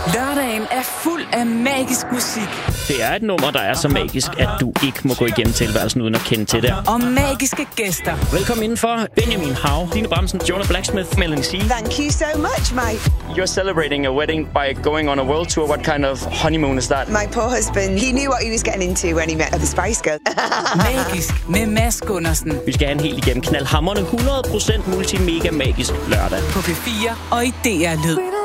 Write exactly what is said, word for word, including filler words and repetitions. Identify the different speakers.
Speaker 1: Lørdagen er fuld af magisk musik.
Speaker 2: Det er et nummer, der er så magisk, at du ikke må gå igennem tilværelsen uden at kende til det.
Speaker 1: Og magiske gæster.
Speaker 2: Velkommen indenfor. Benjamin Hav, Line Bramsen, Jonah Blacksmith, Melanie C.
Speaker 3: Thank you so much, mate.
Speaker 4: You're celebrating a wedding by going on a world tour. What kind of honeymoon is that?
Speaker 3: My poor husband, he knew what he was getting into when he met the Spice Girl.
Speaker 1: Magisk med Mads Gundersen.
Speaker 2: Vi skal have en helt igennem knaldhamrende hundrede procent multimega magisk lørdag.
Speaker 1: På P fire og i D R Lyd.